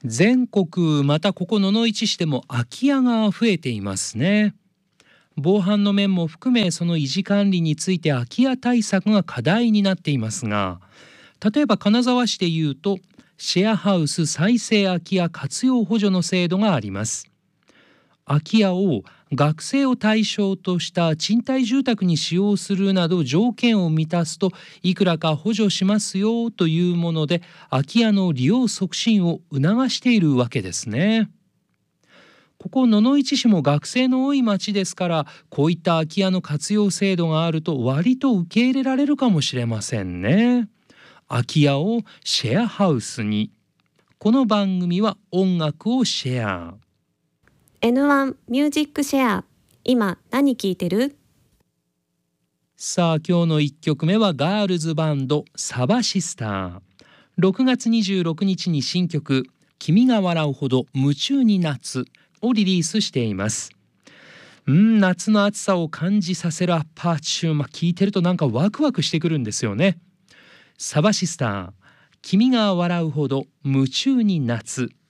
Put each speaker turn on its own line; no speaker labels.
全国またここ野々市市でも空き家が増えていますね。防犯の面も含めその維持管理について空き家対策が課題になっていますが、例えば金沢市でいうとシェアハウス再生空き家活用補助の制度があります。空き家を学生を対象とした賃貸住宅に使用するなど条件を満たすといくらか補助しますよというもので、空き家の利用促進を促しているわけですね。ここ野々市市も学生の多い町ですから、こういった空き家の活用制度があると割と受け入れられるかもしれませんね。空き家をシェアハウスに。この番組は音楽をシェア。
N1 ミュージックシェア。今何聴いてる？
さあ今日の1曲目はガールズバンドサバシスター。6月26日に新曲君が笑うほど夢中に夏をリリースしています。夏の暑さを感じさせるアッパーチューン、聴いてるとなんかワクワクしてくるんですよね。サバシスター、君が笑うほど夢中に夏。